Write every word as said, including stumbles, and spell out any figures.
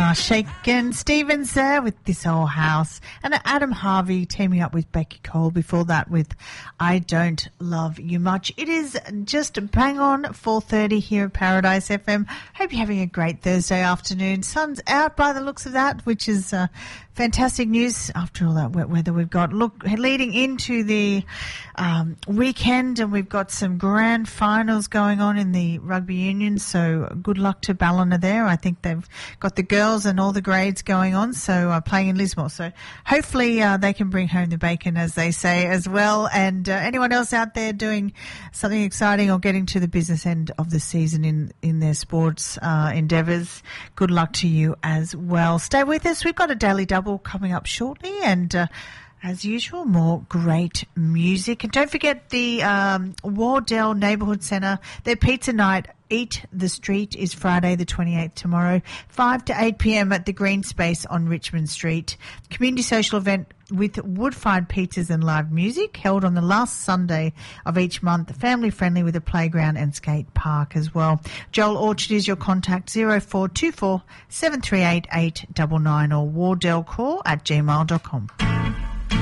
Uh, Shaken Stevens there with This Old House, and Adam Harvey teaming up with Becky Cole before that with I Don't Love You Much. It is just bang on four thirty here at Paradise F M. Hope you're having a great Thursday afternoon. Sun's out by the looks of that, which is uh, fantastic news after all that wet weather we've got. Look, leading into the um, weekend, and we've got some grand finals going on in the rugby union, so good luck to Ballina there. I think they've got the girls and all the grades going on, so uh, playing in Lismore. So hopefully uh, they can bring home the bacon, as they say, as well. And uh, anyone else out there doing something exciting or getting to the business end of the season in, in their sports uh, endeavours, good luck to you as well. Stay with us. We've got a Daily Double coming up shortly, and uh, as usual, more great music. And don't forget the um, Wardell Neighbourhood Centre, their pizza night, Eat the Street, is Friday the twenty-eighth tomorrow, five to eight p.m. at the Green Space on Richmond Street. Community social event with wood-fired pizzas and live music, held on the last Sunday of each month, family friendly with a playground and skate park as well. Joel Orchard is your contact, zero four two four seven three eight eight nine nine or wardellcall at gmail dot com.